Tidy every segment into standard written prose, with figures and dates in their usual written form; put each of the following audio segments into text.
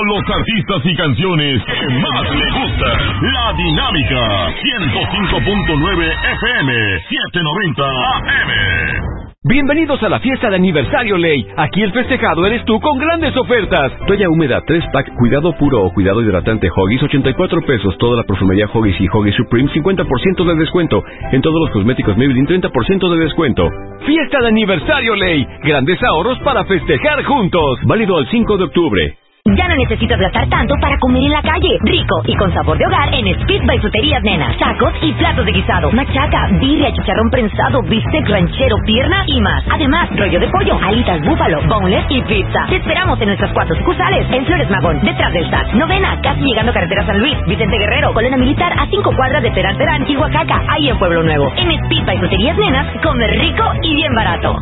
los artistas y canciones que más le gustan. La Dinámica 105.9 FM 790 AM. Bienvenidos a la fiesta de aniversario Ley. Aquí el festejado eres tú con grandes ofertas. Toalla húmeda 3-pack, cuidado puro o cuidado hidratante Huggies, 84 pesos. Toda la perfumería Huggies y Huggies Supreme, 50% de descuento. En todos los cosméticos Maybelline, 30% de descuento. Fiesta de aniversario Ley. Grandes ahorros para festejar juntos. Válido al 5 de octubre. Ya no necesitas gastar tanto para comer en la calle. Rico y con sabor de hogar en Speed by Fruterías Nena. Tacos y platos de guisado, machaca, birria, chicharrón prensado, bistec ranchero, pierna y más. Además, rollo de pollo, alitas búfalo, boneless y pizza. Te esperamos en nuestras 4 sucursales. En Flores Magón, detrás del SAT. Novena, casi llegando a Carretera San Luis. Vicente Guerrero, Colena Militar, a 5 cuadras de Terán Terán y Oaxaca. Ahí en Pueblo Nuevo. En Speed by Fruterías Nenas, come rico y bien barato.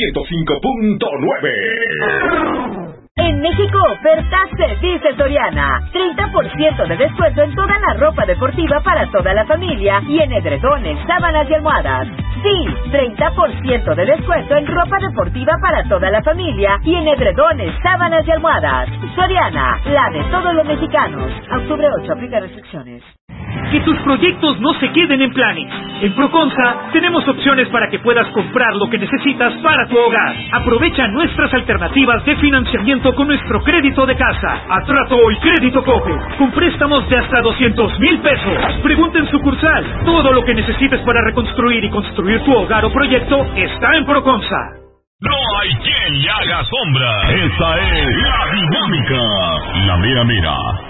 105.9. En México, ofertas se dice Soriana. 30% de descuento en toda la ropa deportiva para toda la familia y en edredones, sábanas y almohadas. Sí, 30% de descuento en ropa deportiva para toda la familia y en edredones, sábanas y almohadas. Soriana, la de todos los mexicanos. A octubre 8, aplica restricciones. Que tus proyectos no se queden en planes. En Proconsa tenemos opciones para que puedas comprar lo que necesitas para tu hogar. Aprovecha nuestras alternativas de financiamiento con nuestro crédito de casa, Atrato y Crédito Coge, con préstamos de hasta 200,000 pesos. Pregunta en sucursal. Todo lo que necesites para reconstruir y construir tu hogar o proyecto está en Proconsa. No hay quien le haga sombra. Esta es La Dinámica. La mera mera.